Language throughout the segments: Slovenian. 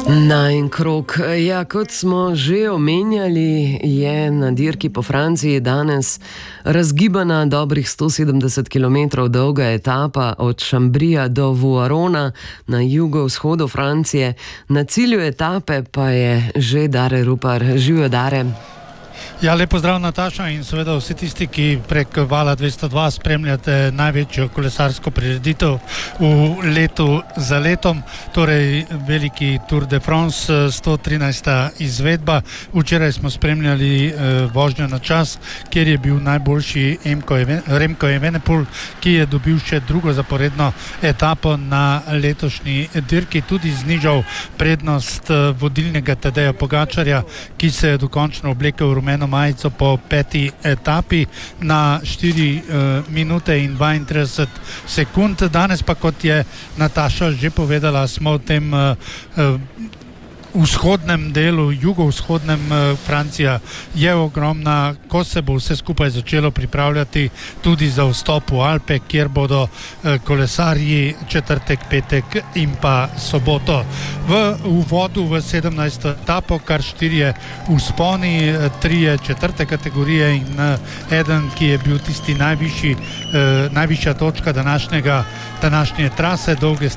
Na en krog. Ja, kot smo že omenjali, je na dirki po Franciji danes razgibana dobrih 170 km dolga etapa od Chambrija do Vuarona na jugovzhodu Francije. Na cilju etape pa je že Dare Rupar. Živijo, Dare. Ja, lepo zdrav, Nataša, in seveda vsi tisti, ki prek Vala 202 spremljate največjo kolesarsko prireditev v letu za letom, torej veliki Tour de France, 113. izvedba. Včeraj smo spremljali vožnjo na čas, kjer je bil najboljši Remco Evenepoel, ki je dobil še drugo zaporedno etapo na letošnji dirki, tudi znižal prednost vodilnega Tadeja Pogačarja, ki se je dokončno oblekel v rumeno majico po 5. etapi na 4 minute in 32 sekund. Danes pa, kot je Nataša že povedala, smo v tem vzhodnem delu, jugovzhodnem. Francija je ogromna, ko se bo vse skupaj začelo pripravljati tudi za vstop v Alpe, kjer bodo kolesarji četrtek, petek in pa soboto. V uvodu v 17. etapo kar 4 vzponi, 3 četrte kategorije in eden, ki je bil tisti najvišja točka današnje trase, dolge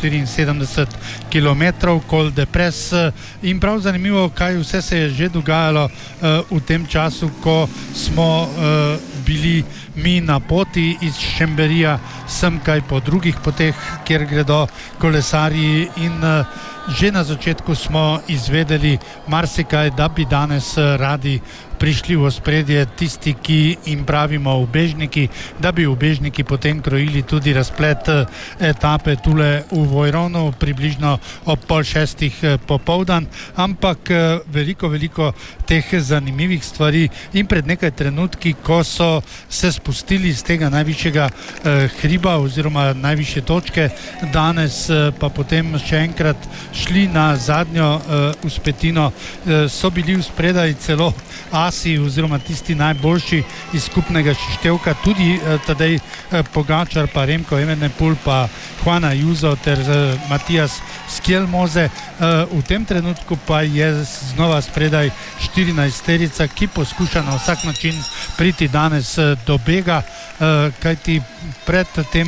174 km, Col de Pres. In prav zanimivo, kaj vse se je že dogajalo v tem času, ko smo bili mi na poti iz Chamberija sem kaj po drugih poteh, kjer gredo kolesarji, in že na začetku smo izvedeli marsikaj, da bi danes radi prišli v ospredje tisti, ki jim pravimo ubežniki, da bi ubežniki potem krojili tudi razplet etape tule v Vojronu, približno ob 5:30 popoldan, ampak veliko teh zanimivih stvari. In pred nekaj trenutki, ko so se spustili z tega najvišjega hriba oziroma najvišje točke, danes pa potem še enkrat šli na zadnjo vzpetino, so bili vspredaj celo asi oziroma tisti najboljši iz skupnega seštevka, tudi Tadej Pogačar, pa Remco Evenepoel, pa Juan Ayuso ter Matijas Skjelmoze. V tem trenutku pa je znova spredaj 14-terica, ki poskuša na vsak način priti danes do bega, kajti pred tem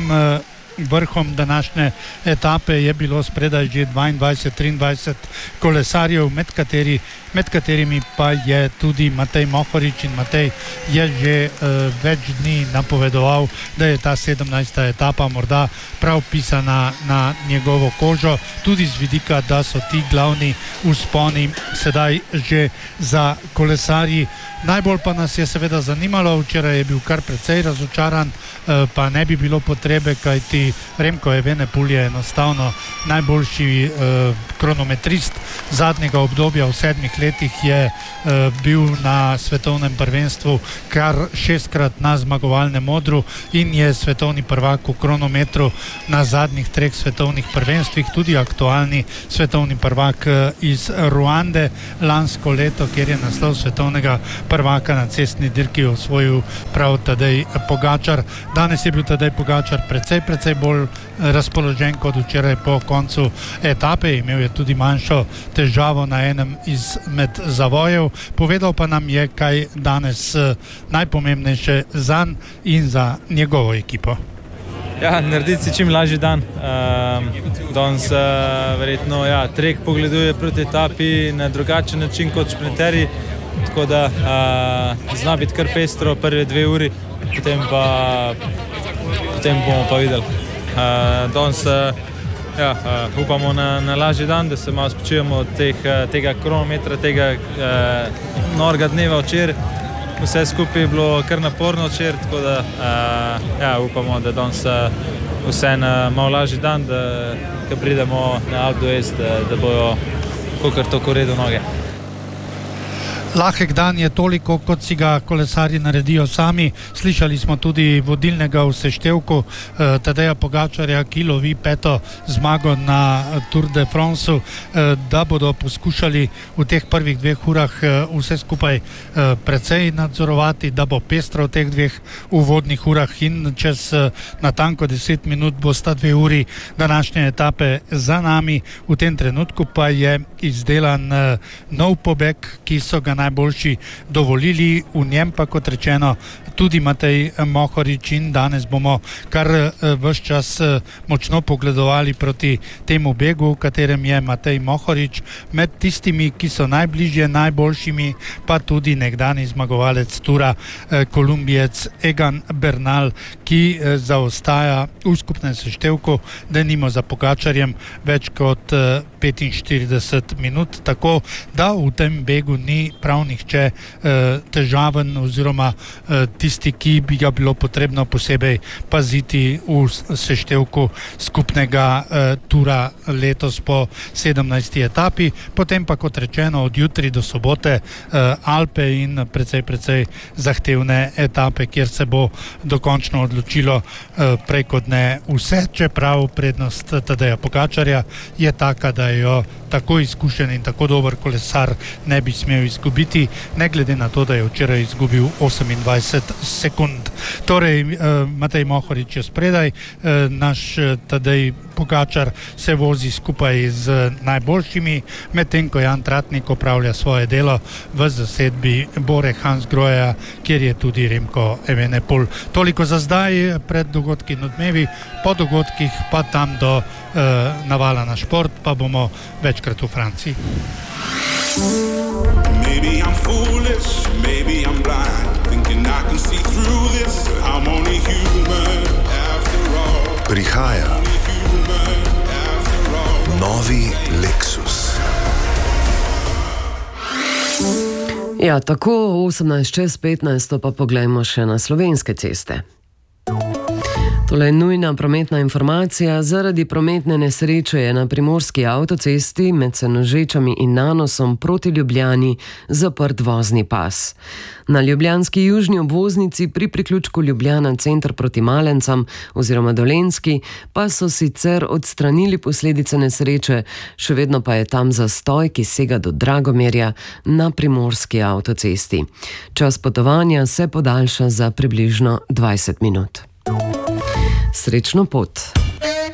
vrhom današnje etape je bilo spredaj že 22-23 kolesarjev, med katerimi pa je tudi Matej Mohorič, in Matej je že več dni napovedoval, da je ta 17. etapa morda prav pisana na njegovo kožo, tudi z vidika, da so ti glavni vzponi sedaj že za kolesarji. Najbolj pa nas je seveda zanimalo, včeraj je bil kar precej razočaran, pa ne bi bilo potrebe, kajti Remco Evenepoel je enostavno najboljši kronometrist zadnjega obdobja. V 7 letih je bil na svetovnem prvenstvu kar 6-krat na zmagovalnem odru in je svetovni prvak v kronometru na zadnjih 3 svetovnih prvenstvih, tudi aktualni svetovni prvak iz Ruande lansko leto, kjer je naslov svetovnega prvaka na cestni dirki osvojil prav Tadej Pogačar. Danes je bil Tadej Pogačar precej bolj razpoložen kot včeraj po koncu etape. Imel je tudi manjšo težavo na enem izmed zavojev. Povedal pa nam je, kaj danes najpomembnejše zanj in za njegovo ekipo. Ja, narediti si čim lažji dan. Danes verjetno trek pogleduje proti etapi na drugačen način kot šprinterji, tako da zna biti kar pestro prve 2 uri, potem bomo pa videli. Danes upamo na lažji dan, da se malo spočijemo od tega kronometra, tega norega dneva včeraj. Vse skupaj je bilo kar naporno včeraj, tako da upamo, da danes vseeno malo lažji dan, da ko pridemo na Alpe d'Huez, da bojo kakor to koredo noge. Lahek dan je toliko, kot si ga kolesarji naredijo sami. Slišali smo tudi vodilnega v seštevku Tadeja Pogačarja, ki lovi 5. zmago na Tour de France, da bodo poskušali v teh prvih 2 urah vse skupaj precej nadzorovati, da bo pestro v teh 2 uvodnih urah in čez natanko 10 minut bo sta 2 uri današnje etape za nami. V tem trenutku pa je izdelan nov pobeg, ki so ga najboljši dovolili, v njem pa, kot rečeno, tudi Matej Mohorič, in danes bomo kar ves čas močno pogledovali proti temu begu, v katerem je Matej Mohorič med tistimi, ki so najbližje najboljšimi, pa tudi nekdani zmagovalec Tura, Kolumbijec Egan Bernal, ki zaostaja v skupnem seštevku, denimo za Pogačarjem, več kot 45 minut, tako da v tem begu ni prav nihče težaven oziroma tisti, ki bi ga bilo potrebno posebej paziti v seštevku skupnega Tura letos po 17. etapi. Potem pa, kot rečeno, od jutri do sobote Alpe in precej zahtevne etape, kjer se bo dokončno odločilo prej kot ne vse, čeprav prednost Tadeja Pogačarja je taka, da jo tako izkušen in tako dober kolesar ne bi smel izgubiti, ne glede na to, da je včeraj izgubil 28 sekund. Torej, Matej Mohorič je spredaj, naš Tadej Pogačar se vozi skupaj z najboljšimi, medtem ko Jan Tratnik opravlja svoje delo v zasedbi Bore Hansgroheja, kjer je tudi Remko Evenepoel. Toliko za zdaj pred dogodki in odmevi, po dogodkih pa tam do navala na šport, pa bomo večkrat v Franciji. Maybe I'm foolish, maybe I'm blind, thinking I can see through this, I'm only human after all. Prihaja novi Lexus. Ja, tako 18:15 pa poglejmo še na slovenske ceste. Tole je nujna prometna informacija. Zaradi prometne nesreče je na primorski avtocesti med Senožečami in Nanosom proti Ljubljani zaprt vozni pas. Na ljubljanski južni obvoznici pri priključku Ljubljana center proti Malencam oziroma Dolenjski pa so sicer odstranili posledice nesreče, še vedno pa je tam zastoj, ki sega do Dragomerja na primorski avtocesti. Čas potovanja se podaljša za približno 20 minut. Srečno pot!